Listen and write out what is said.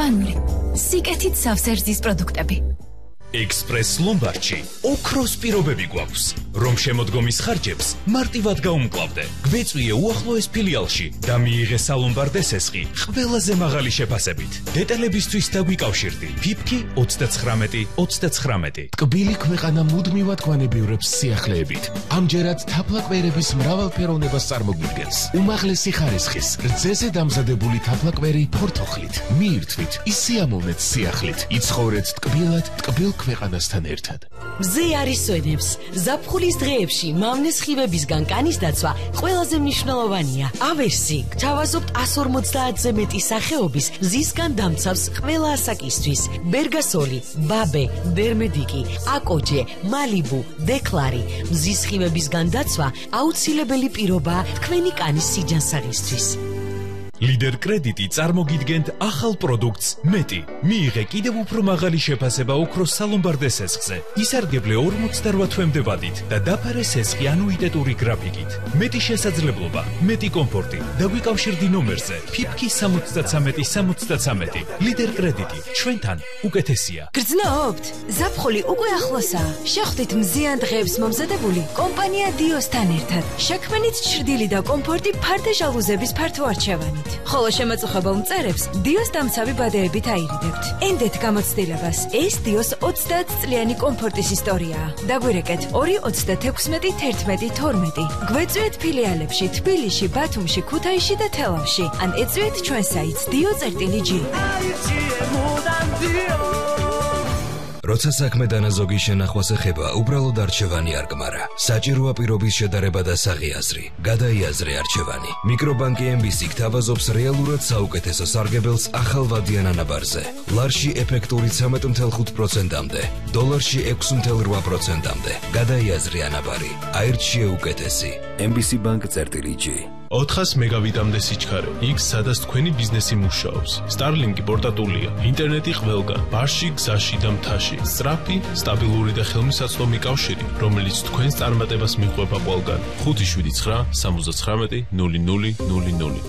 მწვანული, სიკეთით სავსე რძის პროდუქტები. Express Lombardში ოქროს პირობები გვაქვს, რომ შემოდგომის ხარჯებს მარტივად გაუმკლავდე. გვეწვიე უახლოეს ფილიალში და მიიღე სალომბარდე სესხი ყველაზე მაღალი შეფასებით. დეტალებისთვის დაგვიკავშირდი. ფიფკი 39-39. ტკბილი ქვეყანა მუდმივად გვანებიურებს სიახლეებით. ამჯერად თაფლაკვერების მრავალფეროვნებას წარმოგვიდგენს. უმაღლესი ხარისხის, რძეზე დამზადებული თაფლაკვერი ფორთოხლით. მიირთვით, ისიამოვნეთ სიახლით. იცხოვრეთ ტკბილად, ტკბილ ქვეყანასთან ერთად. მზე არის სვენებს. ზაფხულის დღეებში მავნე სხივებისგან კანის დაცვა ყველაზე მნიშვნელოვანია. ავერსი გთავაზობთ 150-ზე მეტი სახეობის მზისგან დამცავს ყველა ასაკისთვის. ბერგასოლი, ბაბე, დერმედიკი, აკოჯე, მალიბუ, დეკლარი. მზის სხივებისგან დაცვა აუცილებელი პირობაა თქვენი კანის სიჯანსაღისთვის. Lider კრედიტი წარმოგიდგენთ ახალ პროდუქტს მეტი. მიიღე კიდევ უფრო მაღალი შეფასება ოქროს სალომბარდე სესხზე. ისარგებლე 48 თვემდე ვადით და დაფარე სესხი ანუიტეტური გრაფიკით. მეტი შესაძლებლობა, მეტი კომფორტი. დაგვიკავშირდი ნომერზე ფიფკი 73-73. Lider კრედიტი ჩვენთან უკეთესია. გრძნობთ? ზაფხული უკვე ახლოსაა. შეხვდით მზიან დღეებს მომზადებული კომპანია დიოსთან ერთად. შექმნით ჭრდილი და კომფორტი ფარდე ჟალუზების ფართო არჩევანით. ხოლო შემაწუხებელ მწერებს დიოს დამცავი ბადეებით აირიდებთ. ენდეთ გამოცდილებას. ეს დიოს 30 წლიანი კომფორტის ისტორიაა. დაგვირეკეთ 2-36-11-12. გვეწვიეთ ფილიალებში თბილისში, ბათუმში, ქუთაისში და თელავში. ან ეწვიეთ ჩვენ საიტს dio.gi. როცა საქმე დანაზოგი შენახვას ეხება, უბრალოდ არჩევანი არ გმარა. საჭიროა პირობის შედარება და საღიაზრი. გადაიაზრე არჩევანი. მიკრობანკი MBC გთავაზობს რეალურად საუკეთესო სარგებელს ახალვადიან ანაბარზე. ლარში ეფექტური 13.5%-მდე, დოლარში 6.8%-მდე. გადაიაზრე ანაბარი. აირჩიე უკეთესი. MBC Bank.gi 400 მეგავიტამდე სიჩქარე. იქ სადაც თქვენი ბიზნესი მუშაობს. Starlink-ი პორტატულია. ინტერნეტი ყველგან, ბარში, გზაში და მთაში. სწრაფი, სტაბილური და ხელმისაწვდომი კავშირი, რომელიც თქვენს წარმატებას მიყვება ყველგან. 579 79 00 00